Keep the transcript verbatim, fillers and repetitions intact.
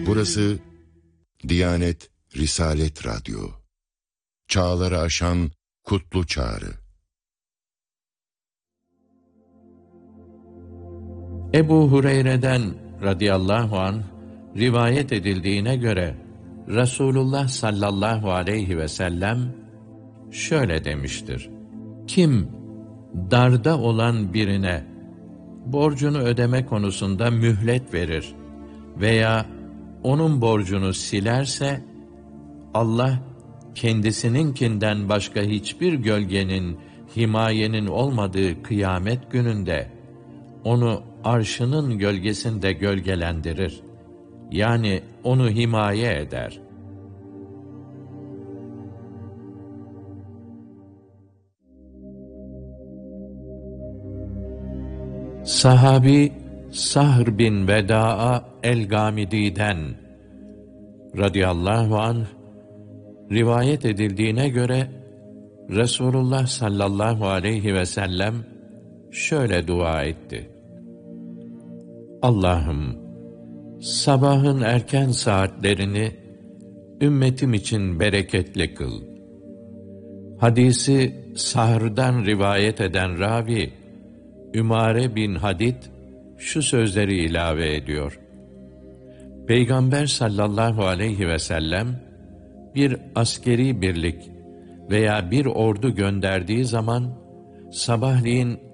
Burası Diyanet Risalet Radyo. Çağları aşan kutlu çağrı. Ebu Hureyre'den radıyallahu anh rivayet edildiğine göre Resulullah sallallahu aleyhi ve sellem şöyle demiştir: Kim darda olan birine borcunu ödeme konusunda mühlet verir veya onun borcunu silerse, Allah kendisininkinden başka hiçbir gölgenin, himayenin olmadığı kıyamet gününde onu arşının gölgesinde gölgelendirir. Yani onu himaye eder. Sahabi Sahr bin Veda'a el-Gamidi'den radıyallahu anh rivayet edildiğine göre Resulullah sallallahu aleyhi ve sellem şöyle dua etti: Allah'ım, sabahın erken saatlerini ümmetim için bereketli kıl. Hadisi Sahr'dan rivayet eden ravi Ümare bin Hadid şu sözleri ilave ediyor: Peygamber sallallahu aleyhi ve sellem bir askeri birlik veya bir ordu gönderdiği zaman sabahleyin